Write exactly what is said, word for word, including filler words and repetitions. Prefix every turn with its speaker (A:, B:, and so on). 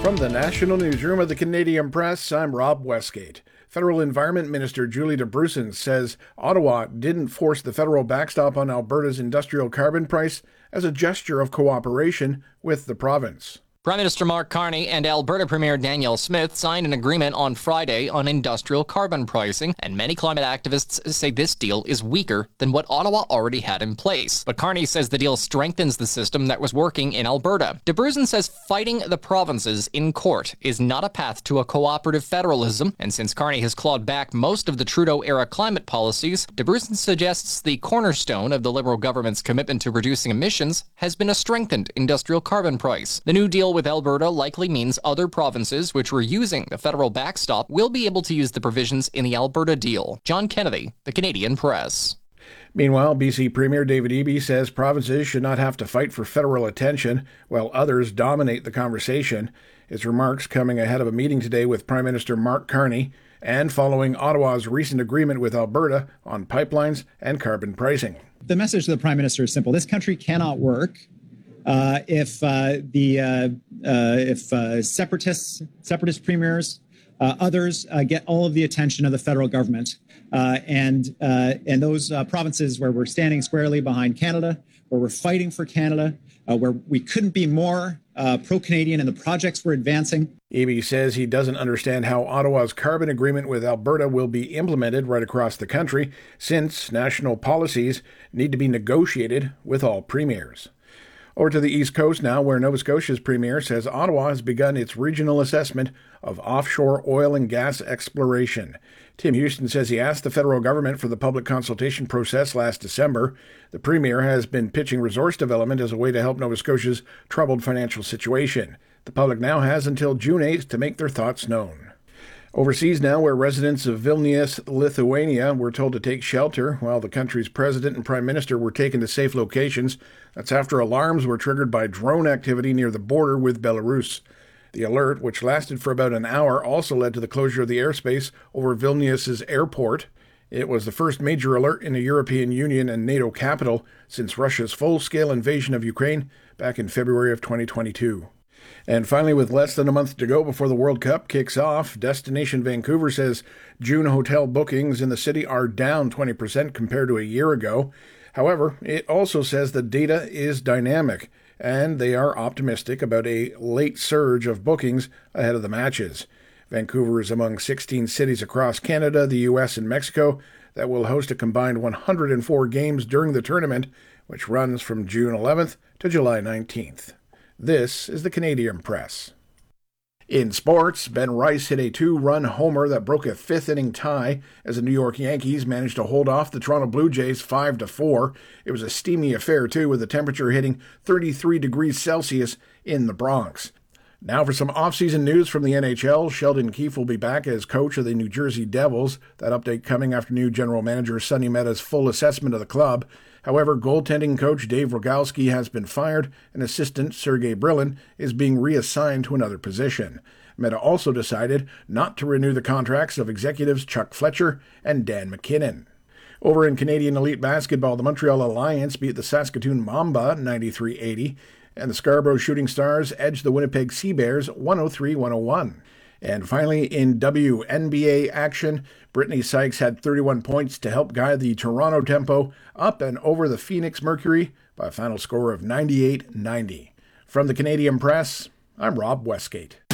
A: From the National Newsroom of the Canadian Press, I'm Rob Westgate. Federal Environment Minister Julie DeBruin says Ottawa didn't force the federal backstop on Alberta's industrial carbon price as a gesture of cooperation with the province.
B: Prime Minister Mark Carney and Alberta Premier Danielle Smith signed an agreement on Friday on industrial carbon pricing, and many climate activists say this deal is weaker than what Ottawa already had in place. But Carney says the deal strengthens the system that was working in Alberta. DeBruin says fighting the provinces in court is not a path to a cooperative federalism, and since Carney has clawed back most of the Trudeau-era climate policies, DeBruin suggests the cornerstone of the Liberal government's commitment to reducing emissions has been a strengthened industrial carbon price. The new deal with Alberta likely means other provinces which were using the federal backstop will be able to use the provisions in the Alberta deal. John Kennedy, The Canadian Press.
A: Meanwhile, B C Premier David Eby says provinces should not have to fight for federal attention while others dominate the conversation. His remarks coming ahead of a meeting today with Prime Minister Mark Carney and following Ottawa's recent agreement with Alberta on pipelines and carbon pricing.
C: The message to the Prime Minister is simple. This country cannot work Uh, if uh, the uh, uh, if uh, separatists, separatist premiers, uh, others uh, get all of the attention of the federal government, uh, and uh, and those uh, provinces where we're standing squarely behind Canada, where we're fighting for Canada, uh, where we couldn't be more uh, pro-Canadian in the projects we're advancing.
A: Eby says he doesn't understand how Ottawa's carbon agreement with Alberta will be implemented right across the country, since national policies need to be negotiated with all premiers. Over to the East Coast now, where Nova Scotia's premier says Ottawa has begun its regional assessment of offshore oil and gas exploration. Tim Houston says he asked the federal government for the public consultation process last December. The premier has been pitching resource development as a way to help Nova Scotia's troubled financial situation. The public now has until June eighth to make their thoughts known. Overseas now, where residents of Vilnius, Lithuania were told to take shelter while the country's president and prime minister were taken to safe locations. That's after alarms were triggered by drone activity near the border with Belarus. The alert, which lasted for about an hour, also led to the closure of the airspace over Vilnius's airport. It was the first major alert in a European Union and NATO capital since Russia's full-scale invasion of Ukraine back in February of twenty twenty-two. And finally, with less than a month to go before the World Cup kicks off, Destination Vancouver says June hotel bookings in the city are down twenty percent compared to a year ago. However, it also says the data is dynamic, and they are optimistic about a late surge of bookings ahead of the matches. Vancouver is among sixteen cities across Canada, the U S, and Mexico that will host a combined one hundred four games during the tournament, which runs from June eleventh to July nineteenth. This is the Canadian Press. In sports, Ben Rice hit a two-run homer that broke a fifth-inning tie as the New York Yankees managed to hold off the Toronto Blue Jays five to four. It was a steamy affair, too, with the temperature hitting thirty-three degrees Celsius in the Bronx. Now for some off-season news from the N H L. Sheldon Keefe will be back as coach of the New Jersey Devils. That update coming after new general manager Sonny Meta's full assessment of the club. However, goaltending coach Dave Rogalski has been fired, and assistant Sergei Brylin is being reassigned to another position. Meta also decided not to renew the contracts of executives Chuck Fletcher and Dan McKinnon. Over in Canadian Elite Basketball, the Montreal Alliance beat the Saskatoon Mamba ninety-three eighty, and the Scarborough Shooting Stars edged the Winnipeg Sea Bears one oh three to one oh one. And finally, in W N B A action, Brittany Sykes had thirty-one points to help guide the Toronto Tempo up and over the Phoenix Mercury by a final score of ninety-eight ninety. From the Canadian Press, I'm Rob Westgate.